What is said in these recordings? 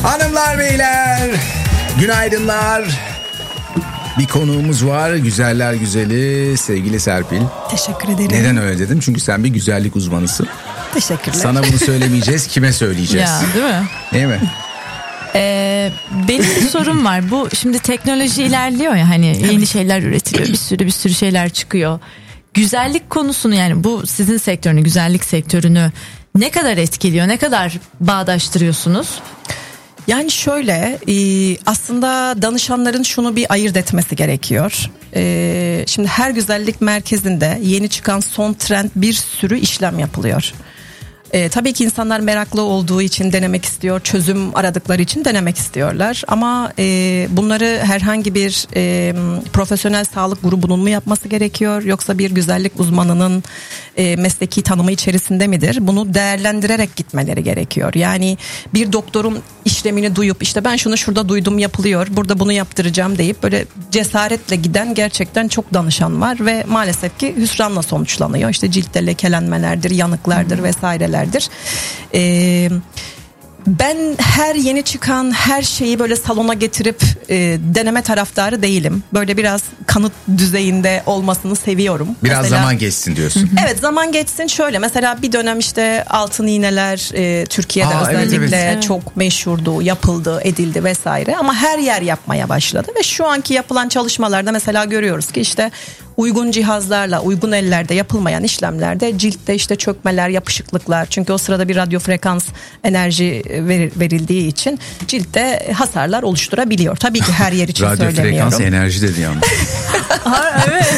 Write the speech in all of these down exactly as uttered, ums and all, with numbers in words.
Hanımlar beyler, günaydınlar. Bir konuğumuz var, güzeller güzeli sevgili Serpil. Teşekkür ederim. Neden öyle dedim? Çünkü sen bir güzellik uzmanısın. Teşekkürler. Sana bunu söylemeyeceğiz, kime söyleyeceğiz? Ya, değil mi? Değil mi? Ee, benim bir sorum var. Bu şimdi teknoloji ilerliyor ya, hani yeni şeyler üretiliyor, bir sürü bir sürü şeyler çıkıyor. Güzellik konusunu, yani bu sizin sektörünü, güzellik sektörünü ne kadar etkiliyor, ne kadar bağdaştırıyorsunuz? Yani şöyle, aslında danışanların şunu bir ayırt etmesi gerekiyor. Şimdi her güzellik merkezinde yeni çıkan son trend bir sürü işlem yapılıyor. E, tabii ki insanlar meraklı olduğu için denemek istiyor, çözüm aradıkları için denemek istiyorlar. Ama e, bunları herhangi bir e, profesyonel sağlık grubunun mu yapması gerekiyor, yoksa bir güzellik uzmanının e, mesleki tanımı içerisinde midir? Bunu değerlendirerek gitmeleri gerekiyor. Yani bir doktorun işlemini duyup işte ben şunu şurada duydum yapılıyor, burada bunu yaptıracağım deyip böyle cesaretle giden gerçekten çok danışan var ve maalesef ki hüsranla sonuçlanıyor. İşte ciltte lekelenmelerdir, yanıklardır hmm. vesaireler. Ee, ben her yeni çıkan her şeyi böyle salona getirip e, deneme taraftarı değilim. Böyle biraz kanıt düzeyinde olmasını seviyorum. Biraz mesela, zaman geçsin diyorsun. Evet, zaman geçsin. Şöyle mesela bir dönem işte altın iğneler e, Türkiye'de Aa, özellikle evet, evet. çok meşhurdu, yapıldı, edildi vesaire. Ama her yer yapmaya başladı ve şu anki yapılan çalışmalarda mesela görüyoruz ki işte uygun cihazlarla, uygun ellerde yapılmayan işlemlerde ciltte işte çökmeler, yapışıklıklar, çünkü o sırada bir radyo frekans enerji verildiği için ciltte hasarlar oluşturabiliyor. Tabii ki her yer için radyo söylemiyorum. Radyo frekans enerji dedi yalnız. Ha, evet.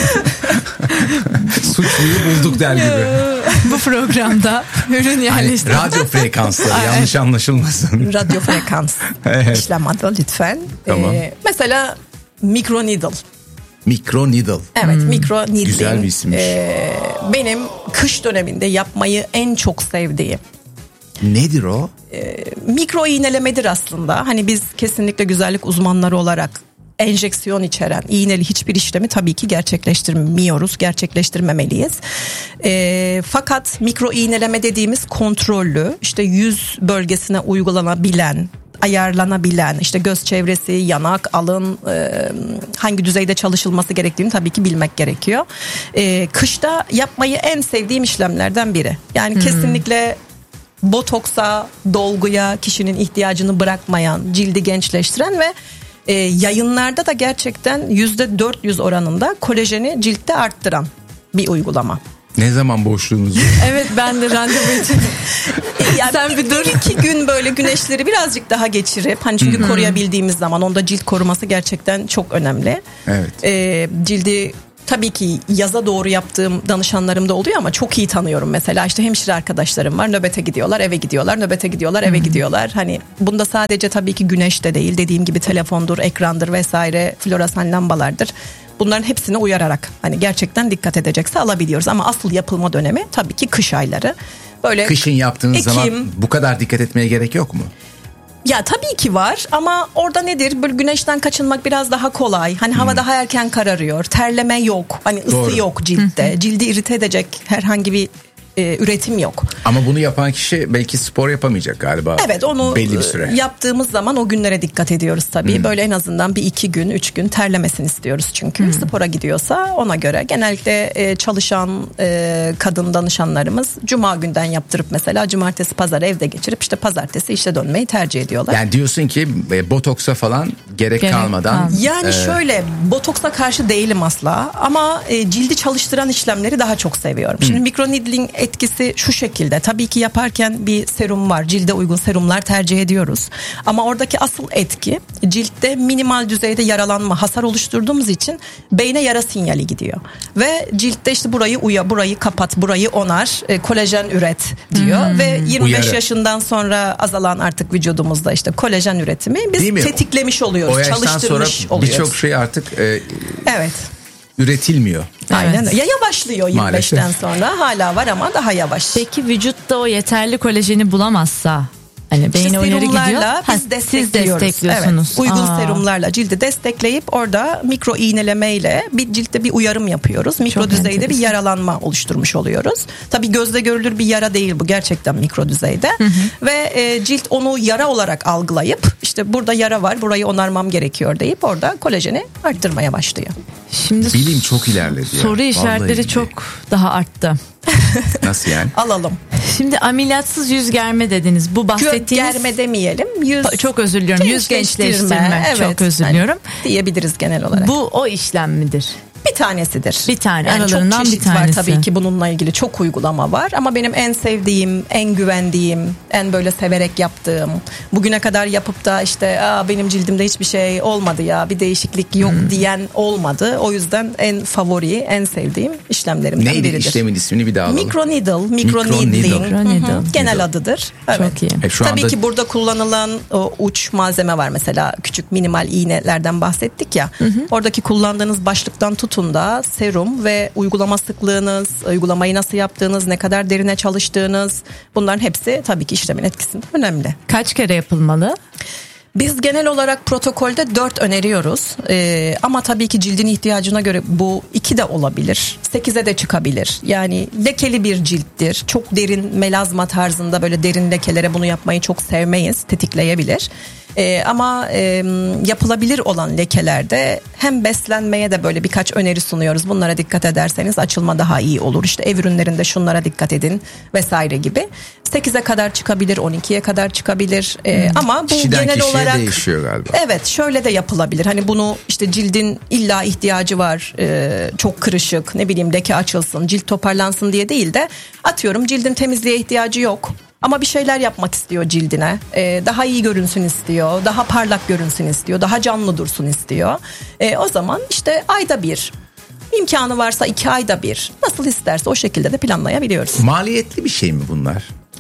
Suçluyu bulduk der gibi. Bu programda ürün yerleştirdim. Yani radyo frekansları yanlış anlaşılmasın. Radyo frekans evet. işlem adı lütfen. Tamam. Ee, mesela micro needle. Micro needle. Evet, hmm. micro needling. Güzel bir isimmiş. Ee, benim kış döneminde yapmayı en çok sevdiğim. Nedir o? Ee, mikro iğnelemedir aslında. Hani biz kesinlikle güzellik uzmanları olarak enjeksiyon içeren iğneli hiçbir işlemi tabii ki gerçekleştirmiyoruz, gerçekleştirmemeliyiz. E, fakat mikro iğneleme dediğimiz kontrollü, işte yüz bölgesine uygulanabilen, ayarlanabilen, işte göz çevresi, yanak, alın, e, hangi düzeyde çalışılması gerektiğini tabii ki bilmek gerekiyor. E, kışta yapmayı en sevdiğim işlemlerden biri. Yani hmm. kesinlikle botoksa, dolguya kişinin ihtiyacını bırakmayan, cildi gençleştiren ve e, yayınlarda da gerçekten yüzde dört yüz oranında kolajeni ciltte arttıran bir uygulama. Ne zaman boşluğunuz? Evet, ben de randevu için. Yani sen bir dur. Bir iki gün böyle güneşleri birazcık daha geçirip, hani çünkü hmm. koruyabildiğimiz zaman onda cilt koruması gerçekten çok önemli. Evet. E, cildi tabii ki yaza doğru yaptığım danışanlarım da oluyor ama çok iyi tanıyorum. Mesela işte hemşire arkadaşlarım var, nöbete gidiyorlar, eve gidiyorlar, nöbete gidiyorlar, eve hmm. gidiyorlar. Hani bunda sadece tabii ki güneş de değil, dediğim gibi telefondur, ekrandır vesaire, floresan lambalardır. Bunların hepsine uyararak hani gerçekten dikkat edecekse alabiliyoruz. Ama asıl yapılma dönemi tabii ki kış ayları. Böyle kışın yaptığınız Ekim, zaman bu kadar dikkat etmeye gerek yok mu? Ya tabii ki var ama orada nedir? Böyle güneşten kaçınmak biraz daha kolay. Hani hmm. hava daha erken kararıyor. Terleme yok. Hani ısı Doğru. yok ciltte. Cildi irite edecek herhangi bir e, üretim yok. Ama bunu yapan kişi belki spor yapamayacak galiba. Evet, onu belli bir süre yaptığımız zaman o günlere dikkat ediyoruz tabii. Hmm. Böyle en azından bir iki gün, üç gün terlemesini istiyoruz çünkü. Hmm. Spora gidiyorsa ona göre. Genellikle e, çalışan e, kadın danışanlarımız cuma günden yaptırıp mesela cumartesi pazar evde geçirip işte pazartesi işe dönmeyi tercih ediyorlar. Yani diyorsun ki e, botoksa falan gerek, gerek kalmadan. Kalmadan. Yani e... şöyle, botoksa karşı değilim asla ama e, cildi çalıştıran işlemleri daha çok seviyorum. Hmm. Şimdi mikroneedling etkisi şu şekilde. Tabii ki yaparken bir serum var. Cilde uygun serumlar tercih ediyoruz. Ama oradaki asıl etki ciltte minimal düzeyde yaralanma, hasar oluşturduğumuz için beyne yara sinyali gidiyor. Ve ciltte işte burayı uya, burayı kapat, burayı onar, e, kolajen üret diyor. Hmm. Ve yirmi beş Uyarı. yaşından sonra azalan artık vücudumuzda işte kolajen üretimi biz tetiklemiş oluyoruz, o çalıştırmış sonra oluyoruz. Birçok şey artık e, evet. üretilmiyor. Aynen. Evet. Ya yavaşlıyor yirmi beşten sonra, hala var ama daha yavaş. Peki vücutta o yeterli kolajeni bulamazsa Hani beyne uyarı gidiyor. Biz ha, destekliyoruz. Siz destekliyorsunuz. Evet, uygun Aa. serumlarla cildi destekleyip orada mikro iğnelemeyle bir ciltte bir uyarım yapıyoruz. Mikro Çok düzeyde enteresan. bir yaralanma oluşturmuş oluyoruz. Tabii gözle görülür bir yara değil bu, gerçekten mikro düzeyde. Hı hı. Ve e, cilt onu yara olarak algılayıp işte burada yara var, burayı onarmam gerekiyor deyip orada kolajeni arttırmaya başlıyor. Şimdi bilim çok ilerledi. Soru ya. işaretleri Vallahi çok daha arttı. Nasıl yani? Alalım. Şimdi ameliyatsız yüz germe dediniz. Bu bahsettiğiniz... Germe demeyelim. Yüz Çok özür diliyorum. Yüz gençleştirme. Evet, çok özür diliyorum. Hani diyebiliriz genel olarak. Bu o işlem midir? Bir tanesidir. Bir tane. Yani Aralarından çok bir çeşit var tanesi. tabii ki, bununla ilgili çok uygulama var. Ama benim en sevdiğim, en güvendiğim, en böyle severek yaptığım, bugüne kadar yapıp da işte Aa, benim cildimde hiçbir şey olmadı ya, bir değişiklik yok hmm. diyen olmadı. O yüzden en favori, en sevdiğim işlemlerimden Neydi biridir. Neydi işlemin ismini bir daha alalım. Microneedle, microneedling. Microneedle. Genel adıdır. Evet. Çok iyi. E, şu Tabii anda... ki burada kullanılan o uç malzeme var, mesela küçük minimal iğnelerden bahsettik ya. Hı hı. Oradaki kullandığınız başlıktan tutun da serum ve uygulama sıklığınız, uygulamayı nasıl yaptığınız, ne kadar derine çalıştığınız, bunların hepsi tabii ki işlemin etkisinde önemli. Kaç kere yapılmalı? Biz genel olarak protokolde dört öneriyoruz. Ee, ama tabii ki cildin ihtiyacına göre bu iki de olabilir. sekize de çıkabilir. Yani lekeli bir cilttir. Çok derin melazma tarzında böyle derin lekelere bunu yapmayı çok sevmeyiz. Tetikleyebilir. Ee, ama e, yapılabilir olan lekelerde hem beslenmeye de böyle birkaç öneri sunuyoruz. Bunlara dikkat ederseniz açılma daha iyi olur. İşte ev ürünlerinde şunlara dikkat edin vesaire gibi. sekize kadar çıkabilir, on ikiye kadar çıkabilir. Ee, hmm. Ama bu kişiden genel kişiye olarak değişiyor galiba. Evet, şöyle de yapılabilir. Hani bunu işte cildin illa ihtiyacı var, e, çok kırışık, ne bileyim leke açılsın, cilt toparlansın diye değil de atıyorum cildin temizliğe ihtiyacı yok. Ama bir şeyler yapmak istiyor cildine. Ee, daha iyi görünsün istiyor. Daha parlak görünsün istiyor. Daha canlı dursun istiyor. Ee, o zaman işte ayda bir, imkanı varsa iki ayda bir, nasıl isterse o şekilde de planlayabiliyoruz. Maliyetli bir şey mi bunlar?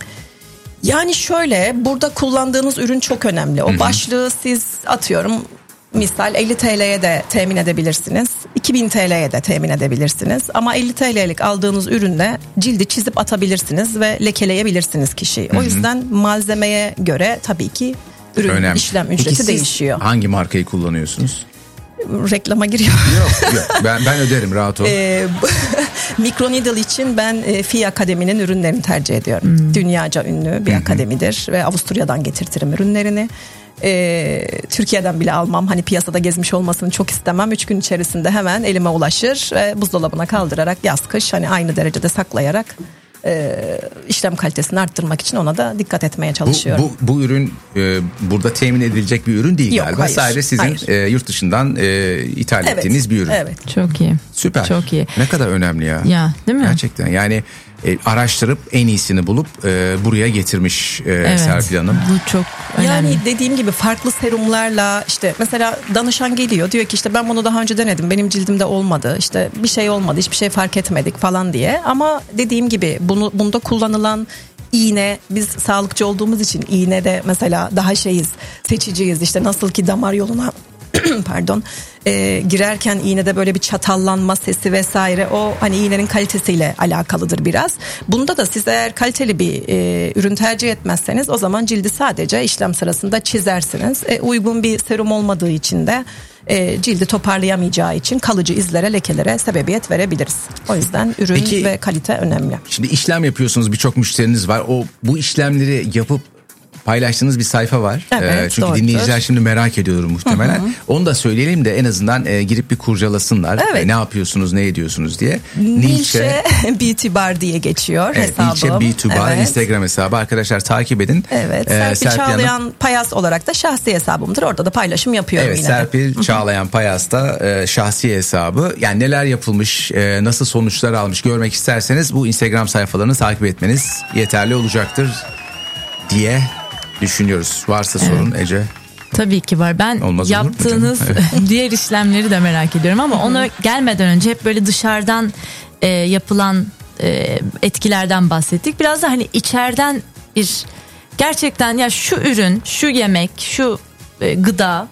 Yani şöyle, burada kullandığınız ürün çok önemli. O Hı-hı. başlığı siz atıyorum misal elli TL'ye de temin edebilirsiniz. iki bin TL'ye de temin edebilirsiniz. Ama elli TL'lik aldığınız ürünle cildi çizip atabilirsiniz ve lekeleyebilirsiniz kişiyi. O yüzden malzemeye göre tabii ki ürün Önemli. işlem ücreti Peki siz değişiyor. Hangi markayı kullanıyorsunuz? Reklama giriyor. Yok yok ben, ben öderim, rahat ol. Ee, Microneedle için ben e, Fi Akademi'nin ürünlerini tercih ediyorum. Hmm. Dünyaca ünlü bir hmm. akademidir ve Avusturya'dan getirtirim ürünlerini. Ee, Türkiye'den bile almam, hani piyasada gezmiş olmasını çok istemem. Üç gün içerisinde hemen elime ulaşır ve buzdolabına kaldırarak yaz kış hani aynı derecede saklayarak e, işlem kalitesini arttırmak için ona da dikkat etmeye çalışıyorum. Bu, bu, bu ürün e, burada temin edilecek bir ürün değil Yok, galiba. hayır, Sadece sizin e, yurt dışından e, ithal evet, ettiğiniz bir ürün. Evet. Çok iyi. Süper. Çok iyi. Ne kadar önemli ya. Ya, değil mi? Gerçekten yani e, araştırıp en iyisini bulup e, buraya getirmiş e, evet, Serpil Hanım. Bu çok önemli. Yani dediğim gibi farklı serumlarla işte mesela danışan geliyor, diyor ki işte ben bunu daha önce denedim, benim cildimde olmadı, işte bir şey olmadı, hiçbir şey fark etmedik falan diye. Ama dediğim gibi bunu bunda kullanılan iğne, biz sağlıkçı olduğumuz için iğne de mesela daha şeyiz, seçiciyiz. İşte nasıl ki damar yoluna pardon e, girerken iğnede böyle bir çatallanma sesi vesaire, o hani iğnenin kalitesiyle alakalıdır biraz. Bunda da siz eğer kaliteli bir e, ürün tercih etmezseniz o zaman cildi sadece işlem sırasında çizersiniz. E, uygun bir serum olmadığı için de e, cildi toparlayamayacağı için kalıcı izlere, lekelere sebebiyet verebiliriz. O yüzden ürün Peki, ve kalite önemli. Şimdi işlem yapıyorsunuz, birçok müşteriniz var. O bu işlemleri yapıp paylaştığınız bir sayfa var. Evet, ee, çünkü doğrudur. dinleyiciler şimdi merak ediyorum muhtemelen. Hı hı. Onu da söyleyelim de en azından e, girip bir kurcalasınlar. Evet. E, ne yapıyorsunuz, ne ediyorsunuz diye. Nilce Beauty Bar diye geçiyor evet, hesabım. Nilce Beauty Bar evet. Instagram hesabı. Arkadaşlar takip edin. Evet. Serpil, Serpil Çağlayan Payas olarak da şahsi hesabımdır. Orada da paylaşım yapıyorum evet, yine. Serpil Çağlayan Payas da e, şahsi hesabı. Yani neler yapılmış, e, nasıl sonuçlar almış görmek isterseniz bu Instagram sayfalarını takip etmeniz yeterli olacaktır diye düşünüyoruz. Varsa evet. sorun Ece. Tabii ki var. Ben Olmaz yaptığınız evet. diğer işlemleri de merak ediyorum ama ona gelmeden önce hep böyle dışarıdan e, yapılan e, etkilerden bahsettik. Biraz da hani içeriden bir gerçekten ya şu ürün, şu yemek, şu e, gıda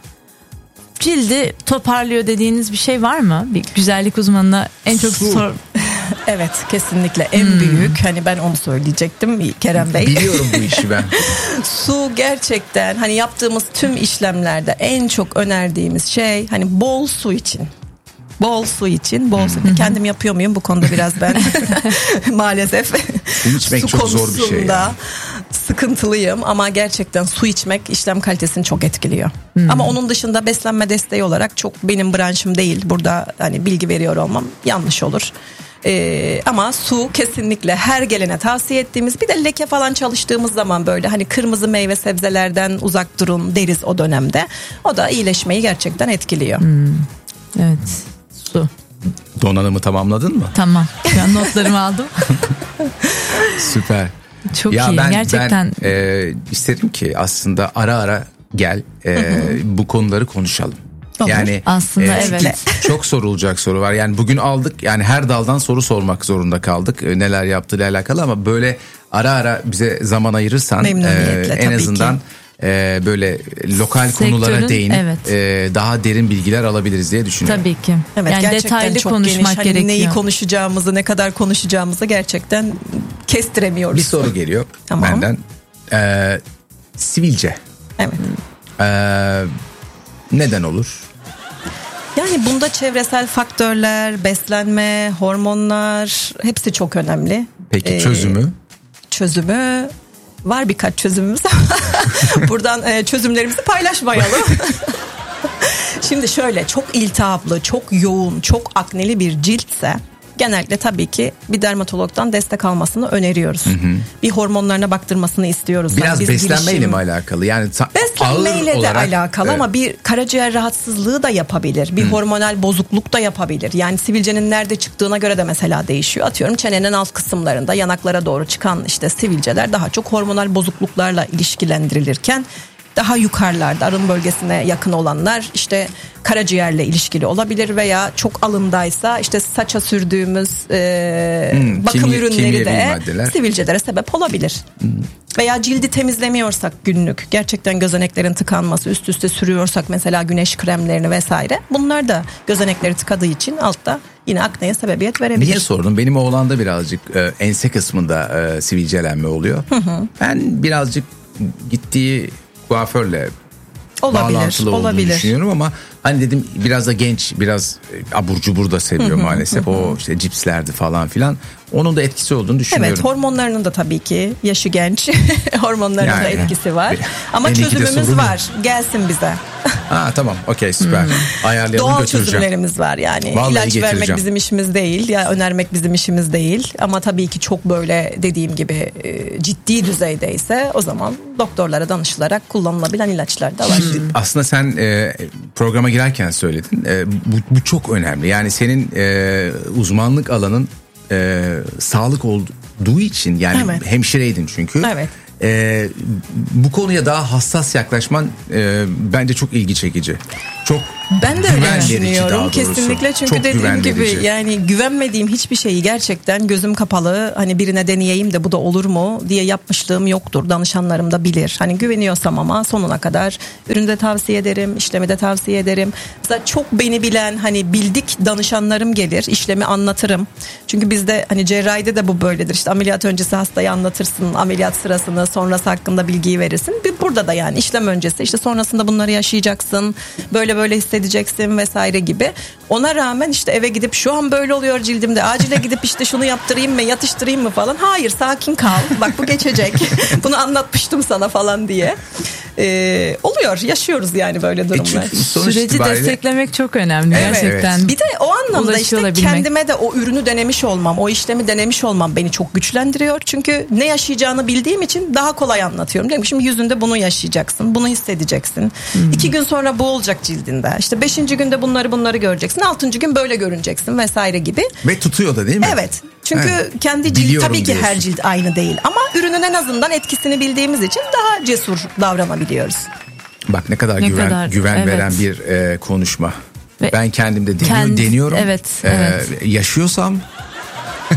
cildi toparlıyor dediğiniz bir şey var mı? Bir güzellik uzmanına en çok Su. sor. Evet, kesinlikle en hmm. büyük, hani ben onu söyleyecektim Kerem Bey. Biliyorum bu işi ben. Su gerçekten hani yaptığımız tüm işlemlerde en çok önerdiğimiz şey hani bol su için. Bol su için, bol su. Hmm. Kendim yapıyor muyum bu konuda biraz ben maalesef su içmek su çok zor bir şey yani. Sıkıntılıyım ama gerçekten su içmek işlem kalitesini çok etkiliyor. Hmm. Ama onun dışında beslenme desteği olarak çok benim branşım değil. Burada hani bilgi veriyor olmam yanlış olur. Ee, ama su kesinlikle her gelene tavsiye ettiğimiz, bir de leke falan çalıştığımız zaman böyle hani kırmızı meyve sebzelerden uzak durun deriz o dönemde. O da iyileşmeyi gerçekten etkiliyor. Hmm. Evet, su. Donanımı tamamladın mı? Tamam. Ben notlarımı aldım. Süper. Çok ya iyi ben, gerçekten. Ben e, isterim ki aslında ara ara gel e, bu konuları konuşalım. Olur. Yani aslında e, evet. Çok sorulacak soru var. Yani bugün aldık, yani her daldan soru sormak zorunda kaldık. E, neler yaptığıyla alakalı, ama böyle ara ara bize zaman ayırırsan e, en azından e, böyle lokal Sektörün, konulara değinip evet. e, daha derin bilgiler alabiliriz diye düşünüyorum. Tabii ki. Evet, yani detaylı çok konuşmak geniş. Hani gerekiyor. neyi konuşacağımızı, ne kadar konuşacağımızı gerçekten kestiremiyoruz. Bir soru geliyor tamam. benden. E, sivilce. Evet. E, neden olur? Yani bunda çevresel faktörler, beslenme, hormonlar hepsi çok önemli. Peki çözümü? Ee, çözümü var, birkaç çözümümüz ama buradan e, çözümlerimizi paylaşmayalım. Şimdi şöyle, çok iltihaplı, çok yoğun, çok akneli bir ciltse genellikle tabii ki bir dermatologdan destek almasını öneriyoruz. Hı hı. Bir hormonlarına baktırmasını istiyoruz. Biraz Biz beslenmeyle girişim... mi alakalı? Yani ta- beslenmeyle de olarak, alakalı evet. Ama bir karaciğer rahatsızlığı da yapabilir. Bir hı. hormonal bozukluk da yapabilir. Yani sivilcenin nerede çıktığına göre de mesela değişiyor. Atıyorum çenenin alt kısımlarında yanaklara doğru çıkan işte sivilceler daha çok hormonal bozukluklarla ilişkilendirilirken daha yukarılarda arın bölgesine yakın olanlar işte karaciğerle ilişkili olabilir veya çok alındaysa işte saça sürdüğümüz e, hmm, bakım kimye, ürünleri de sivilcelere sebep olabilir. Hmm. Veya cildi temizlemiyorsak günlük, gerçekten gözeneklerin tıkanması, üst üste sürüyorsak mesela güneş kremlerini vesaire, bunlar da gözenekleri tıkadığı için altta yine akneye sebebiyet verebilir. Niye sordum? Benim oğlanda birazcık e, ense kısmında e, sivilcelenme oluyor. Hı hı. Ben birazcık gittiği kuaförle olabilir, bağlantılı olduğunu olabilir. düşünüyorum ama hani dedim biraz da genç, biraz abur cubur da seviyor hı hı, maalesef. Hı hı. O işte cipslerdi falan filan. Onun da etkisi olduğunu düşünüyorum. Evet, hormonlarının da tabii ki, yaşı genç. Hormonların yani, da etkisi var. Ama en çözümümüz var. Gelsin bize. Ha tamam, okey, süper. Hmm. Ayarlayalım, doğal götüreceğim. Çözümlerimiz var yani. Vallahi İlaç getireceğim. vermek bizim işimiz değil. Ya önermek bizim işimiz değil. Ama tabii ki çok böyle dediğim gibi ciddi düzeydeyse o zaman doktorlara danışılarak kullanılabilen ilaçlar da var. Hmm. Aslında sen e, programa girerken söyledin. E, bu, bu çok önemli. Yani senin e, uzmanlık alanın e, sağlık olduğu için, yani evet. hemşireydin çünkü. Evet. Ee, bu konuya daha hassas yaklaşman e, bence çok ilgi çekici. Çok ben de öyle düşünüyorum kesinlikle, çünkü çok dediğim gibi yani güvenmediğim hiçbir şeyi gerçekten gözüm kapalı hani birine deneyeyim de bu da olur mu diye yapmışlığım yoktur. Danışanlarım da bilir. Hani güveniyorsam ama sonuna kadar ürünü de tavsiye ederim, işlemi de tavsiye ederim. Mesela çok beni bilen hani bildik danışanlarım gelir, işlemi anlatırım. Çünkü bizde hani cerrahide de bu böyledir. İşte ameliyat öncesi hastayı anlatırsın, ameliyat sırasını, sonrası hakkında bilgiyi verirsin. Bir burada da yani işlem öncesi işte sonrasında bunları yaşayacaksın. Böyle böyle hissedeceksin vesaire gibi. Ona rağmen işte eve gidip şu an böyle oluyor cildimde, acile gidip işte şunu yaptırayım mı, yatıştırayım mı falan. Hayır, sakin kal. Bak bu geçecek. Bunu anlatmıştım sana falan diye. Ee, oluyor, yaşıyoruz yani böyle durumlar. E Süreci itibariyle... desteklemek çok önemli evet, gerçekten. Evet. Bir de o anlamda işte kendime de o ürünü denemiş olmam, o işlemi denemiş olmam beni çok güçlendiriyor. Çünkü ne yaşayacağını bildiğim için daha kolay anlatıyorum. Diyorum ki şimdi yüzünde bunu yaşayacaksın, bunu hissedeceksin. Hmm. İki gün sonra bu olacak cildinde. İşte beşinci günde bunları bunları göreceksin. Altıncı gün böyle görüneceksin vesaire gibi. Ve tutuyor da değil mi? Evet. Çünkü evet. kendi cilt tabii ki diyorsun. Her cilt aynı değil. Ama ürünün en azından etkisini bildiğimiz için daha cesur davranabiliyoruz. Bak ne kadar ne güven kadar, güven evet. veren bir e, konuşma. Ve ben kendimde deniyor, kend, deniyorum. Evet, e, evet. Yaşıyorsam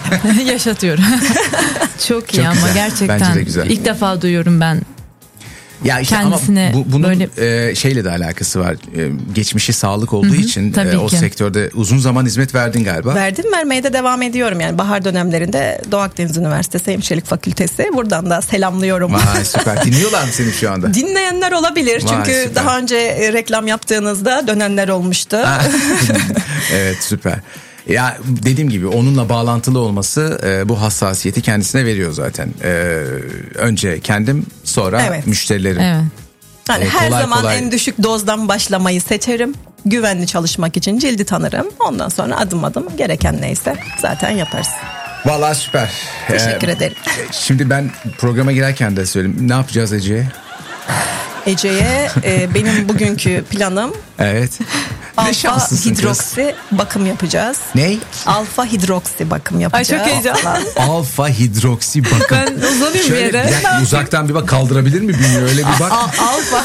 yaşatıyorum. Çok iyi. Çok ama güzel. Gerçekten ilk defa duyuyorum ben. Ya işte kendisine ama bu, bunun böyle e, şeyle de alakası var. E, geçmişi sağlık olduğu Hı hı, için tabii e, o ki. sektörde uzun zaman hizmet verdin galiba. Verdim, vermeye de devam ediyorum. Yani bahar dönemlerinde Doğu Akdeniz Üniversitesi Hemşirelik Fakültesi. Buradan da selamlıyorum. Vay süper. Dinliyorlar mı seni şu anda? Dinleyenler olabilir. Vay, Çünkü süper. daha önce e, reklam yaptığınızda dönenler olmuştu. Evet süper. Ya dediğim gibi onunla bağlantılı olması e, bu hassasiyeti kendisine veriyor zaten. E, önce kendim, sonra Evet. müşterilerim. evet. Yani E, her kolay zaman kolay- en düşük dozdan başlamayı seçerim. Güvenli çalışmak için cildi tanırım. Ondan sonra adım adım gereken neyse zaten yaparız. Vallahi süper. Teşekkür Ee, ederim. Şimdi ben programa girerken de söyleyeyim. Ne yapacağız Ece'ye? Ece'ye e, benim bugünkü planım Evet. Ne alfa şanslısın kız. hidroksi bakım yapacağız. Ney? Alfa hidroksi bakım yapacağız. çok heyecanlı. Alfa hidroksi bakım. Ben uzanayım bir Şöyle yere. bir dakika, uzaktan bir bak, kaldırabilir mi bilmiyorum, öyle bir bak. Alfa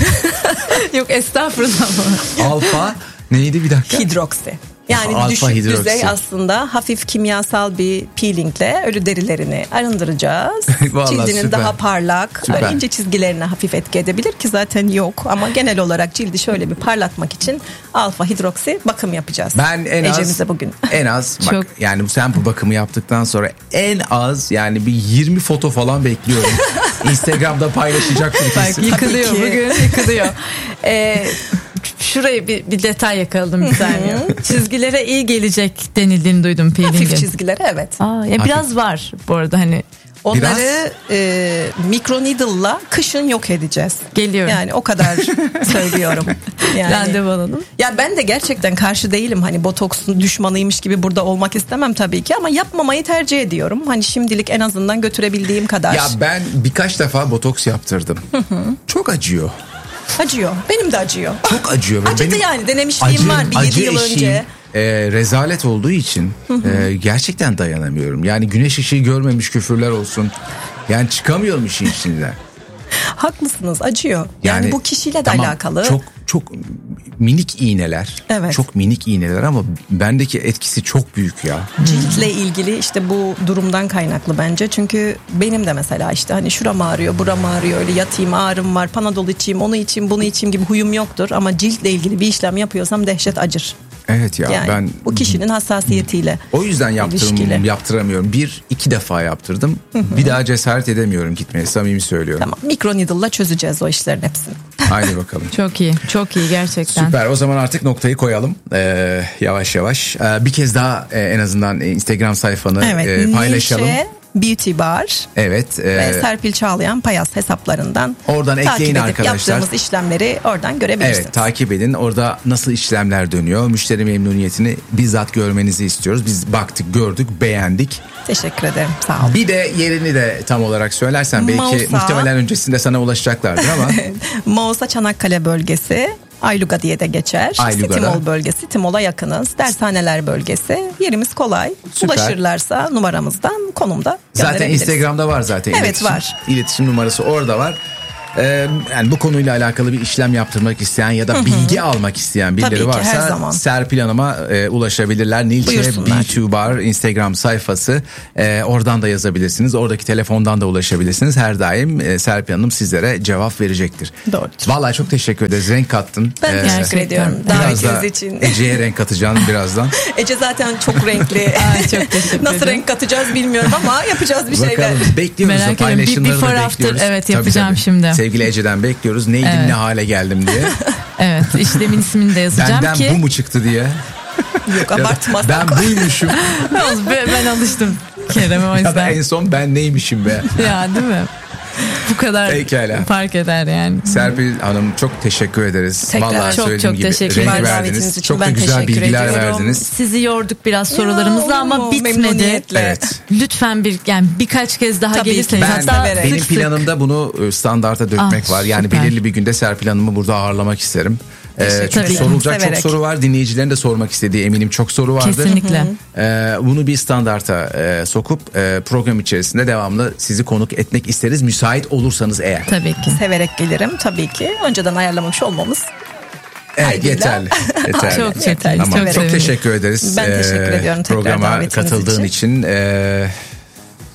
Yok estağfurullah. Alfa neydi bir dakika? hidroksi. Yani Alfa düşük hidroksi. düzey aslında hafif kimyasal bir peelingle ölü derilerini arındıracağız. Vallahi Cildinin süper. daha parlak, Süper. ince çizgilerine hafif etki edebilir ki zaten yok. Ama genel olarak cildi şöyle bir parlatmak için alfa hidroksi bakım yapacağız. Ben en az Ece'mize bugün. en az bak, Çok. yani bu sen bu bakımı yaptıktan sonra en az yani bir yirmi foto falan bekliyorum. Instagram'da paylaşacaktır Bak kesin. yıkılıyor Tabii ki. bugün yıkılıyor. Ee, şurayı bir, bir detay yakaladım bir saniye. Çizgilere iyi gelecek denildiğini duydum Hafif peelingin. çizgileri evet. Aa, ya biraz var bu arada hani Onları e, microneedle'la kışın yok edeceğiz. Geliyorum. Yani o kadar söylüyorum. Yani. randevu alalım. Ya ben de gerçekten karşı değilim, hani botoksun düşmanıymış gibi burada olmak istemem tabii ki, ama yapmamayı tercih ediyorum. Hani şimdilik en azından götürebildiğim kadar. Ya ben birkaç defa botoks yaptırdım. Çok acıyor. Acıyor. Benim de acıyor. Çok acıyor. Acıdı Benim yani, denemişliğim acı- var bir yedi acı yıl eşiğim, önce. e, rezalet olduğu için e, gerçekten dayanamıyorum. Yani güneş ışığı görmemiş, küfürler olsun. Yani çıkamıyorum işin içinden. Haklısınız, acıyor. Yani, bu kişiyle de tamam, alakalı. Çok çok minik iğneler. Evet. Çok minik iğneler ama bendeki etkisi çok büyük ya. Ciltle ilgili işte bu durumdan kaynaklı bence. Çünkü benim de mesela işte hani şuram ağrıyor, buram ağrıyor, öyle yatayım, ağrım var, panadol içeyim, onu içeyim, bunu içeyim gibi huyum yoktur. Ama ciltle ilgili bir işlem yapıyorsam dehşet acır. Evet ya Yani ben bu kişinin hassasiyetiyle. o yüzden yaptırım, ilişkili. yaptıramıyorum. Bir iki defa yaptırdım. Bir daha cesaret edemiyorum gitmeye, samimi söylüyorum. Tamam, mikroneedle'la çözeceğiz o işlerin hepsini. Haydi bakalım. Çok iyi. Çok iyi gerçekten. Süper, o zaman artık noktayı koyalım ee, yavaş yavaş. Ee, bir kez daha e, en azından Instagram sayfanı Evet, e, paylaşalım. Nilşe Beauty Bar Evet. e, ve Serpil Çağlayan Payas hesaplarından Oradan takip ekleyin edip arkadaşlar. yaptığımız işlemleri oradan görebilirsiniz. Evet, takip edin. Orada nasıl işlemler dönüyor, müşteri memnuniyetini bizzat görmenizi istiyoruz. Biz baktık, gördük, beğendik. Teşekkür ederim, sağ olun. Bir de yerini de tam olarak söylersen belki Mausa. muhtemelen öncesinde sana ulaşacaklardır ama. Mausa Çanakkale bölgesi, Ayluga diye de geçer. Ayluga'da. Timol bölgesi, Timol'a yakınız. Dershaneler bölgesi. Yerimiz kolay. Süper. Ulaşırlarsa numaramızdan konumda Zaten gönderebiliriz. Instagram'da var zaten. Evet, iletişim, var. İletişim numarası orada var. Ee, yani bu konuyla alakalı bir işlem yaptırmak isteyen ya da bilgi almak isteyen birileri Tabii ki, varsa her zaman. Serpil Hanım'a e, ulaşabilirler. Nilçe Buyursunlar. B iki Bar Instagram sayfası, e, oradan da yazabilirsiniz. Oradaki telefondan da ulaşabilirsiniz. Her daim e, Serpil Hanım sizlere cevap verecektir. Doğrudur. Vallahi çok teşekkür ederiz. Renk kattın. Ben Ee, teşekkür gerçekten. ediyorum Biraz da davetiniz için. Ece'ye renk katacaksın birazdan. Ece zaten çok renkli. Ay, çok teşekkür Nasıl ederim. renk katacağız bilmiyorum ama yapacağız bir şeyler. Bakalım, bekliyoruz Merak o ediyorum. Bir paylaşımlarını before da after, bekliyoruz. evet, Tabii, yapacağım tabii. şimdi. Sevgili Ece'den bekliyoruz. Neydim, Evet. ne hale geldim diye. Evet, işlemin ismini de yazacağım Benden ki. bu mu çıktı diye. Yok, abartma. Ben buymuşum. ben, ben alıştım Kerem'e o Ya da yüzden. en son ben neymişim be. Ya değil mi? Bu kadar Pekala. fark eder yani. Serpil Hanım çok teşekkür ederiz. Tekrar Vallahi çok söylediğim çok gibi teşekkür renk ederim. verdiniz. Davetiniz için Çok da ben güzel teşekkür bilgiler ediyorum. verdiniz. Sizi yorduk biraz sorularımızla Ya, ama oo, bitmedi. memnuniyetle. Evet. Lütfen bir yani birkaç kez daha Tabii ki. gelirseniz Ben, hatta severek. benim sık sık. planımda bunu e, standarta dökmek Ah, var. Yani süper. belirli bir günde Serpil Hanım'ı burada ağırlamak isterim. Ee, Teşekkür çünkü ederim. sorulacak Severek. çok soru var. Dinleyicilerin de sormak istediği eminim çok soru vardır. Kesinlikle. Ee, bunu bir standarta e, sokup e, program içerisinde devamlı sizi konuk etmek isteriz. Müsait olursanız eğer. Tabii ki. Severek gelirim tabii ki. Önceden ayarlamış olmamız. Evet, Kaydıyla. yeterli. yeterli. Çok çok Yeterli. Tamam, çok çok sevindim. teşekkür ederiz. Ben teşekkür ediyorum tekrar programa davetiniz katıldığın için. için. Ee,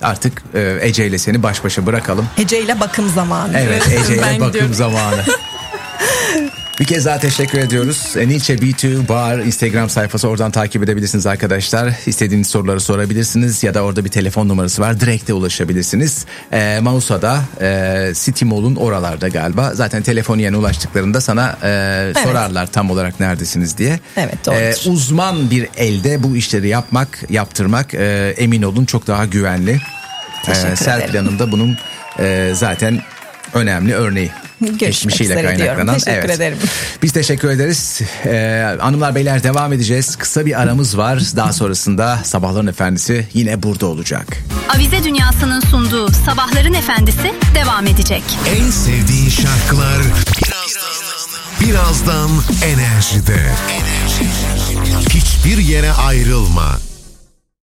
artık e, Ece ile seni baş başa bırakalım. Ece ile bakım zamanı. Evet, Ece ile Ben bakım gidiyorum. zamanı. Bir kez daha teşekkür ediyoruz. Nietzsche B iki Bar Instagram sayfası, oradan takip edebilirsiniz arkadaşlar. İstediğiniz soruları sorabilirsiniz ya da orada bir telefon numarası var. Direkt de ulaşabilirsiniz. E, Mausa'da e, City Mall'un oralarda galiba. Zaten telefoniyen ulaştıklarında sana e, Evet. sorarlar tam olarak neredesiniz diye. Evet, doğrudur. E, uzman bir elde bu işleri yapmak, yaptırmak e, emin olun çok daha güvenli. Teşekkür E, Serpil ederim. Hanım da bunun e, zaten önemli örneği. Görüşmek Geçmişiyle üzere diyorum. kaynaklanan. Teşekkür Evet. ederim. Biz teşekkür ederiz. Ee, hanımlar beyler devam edeceğiz. Kısa bir aramız var. Daha sonrasında Sabahların Efendisi yine burada olacak. Avize Dünyası'nın sunduğu Sabahların Efendisi devam edecek. En sevdiğin şarkılar birazdan, birazdan Enerji'de. Hiçbir yere ayrılma.